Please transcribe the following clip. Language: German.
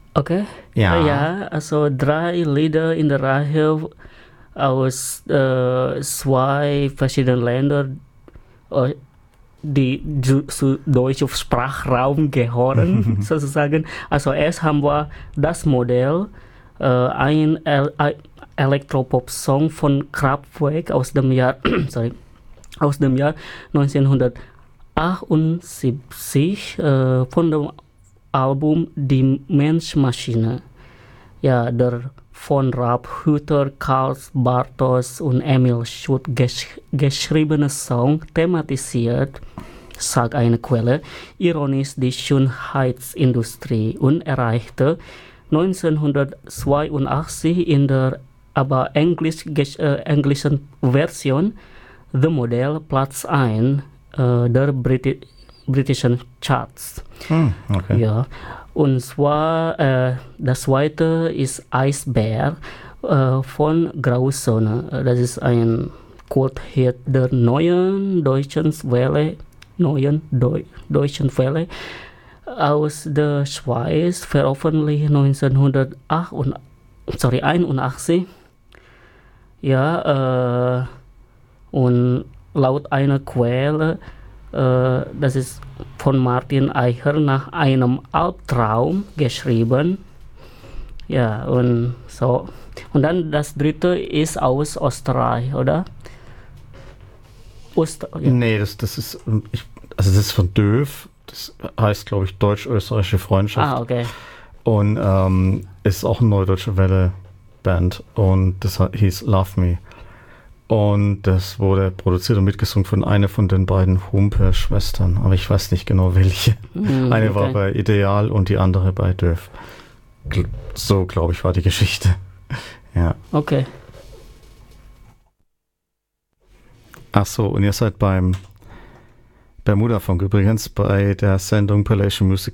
Okay. Ja. Ja, also 3 Lieder in der Reihe aus 2 verschiedenen Ländern, äh, die zu deutschen Sprachraum gehören, sozusagen. Also erst haben wir das Modell, ein Elektropop-Song von Kraftwerk aus dem Jahr, sorry, aus dem Jahr 1978 von dem Album Die Mensch-Maschine. Ja, der von Ralf Hütter, Karl Bartos und Emil Schutt geschriebene Song thematisiert, sagt eine Quelle, ironisch die Schönheitsindustrie und erreichte 1982 in der aber englischen Version The Model Platz 1 der britischen Charts. Okay. Ja, und zwar das zweite ist Eisbär von Grauzone. Das ist ein Kulthit der neuen deutschen Welle aus der Schweiz, veröffentlicht 1981. Ja, und laut einer Quelle, das ist von Martin Eicher, nach einem Albtraum geschrieben. Ja, und so. Und dann das dritte ist aus Österreich, oder? Ja. Nee, das ist, das ist von Döf. Das heißt, glaube ich, Deutsch-Österreichische Freundschaft. Ah, okay. Und ist auch eine Neue Deutsche Welle Band. Und das hieß Love Me. Und das wurde produziert und mitgesungen von einer von den beiden Humper-Schwestern. Aber ich weiß nicht genau welche. Eine war bei Ideal und die andere bei Döf. So, glaube ich, war die Geschichte. Ja. Okay. Ach so, und ihr seid beim Bermuda-Funk übrigens bei der Sendung Palatial Music